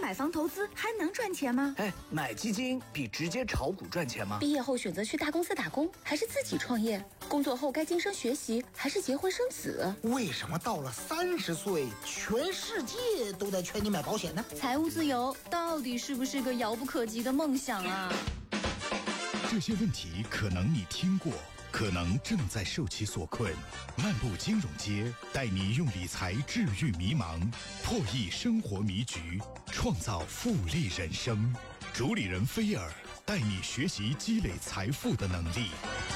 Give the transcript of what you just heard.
买房投资还能赚钱吗？ 哎，买基金比直接炒股赚钱吗？ 毕业后选择去大公司打工，还是自己创业？工作后该晋升学习，还是结婚生子？ 为什么到了30岁，全世界都在劝你买保险呢？ 财务自由到底是不是个遥不可及的梦想啊？ 这些问题可能你听过，可能正在受其所困。漫步金融街，带你用理财治愈迷茫，破译生活迷局，创造复利人生。主理人菲尔带你学习积累财富的能力。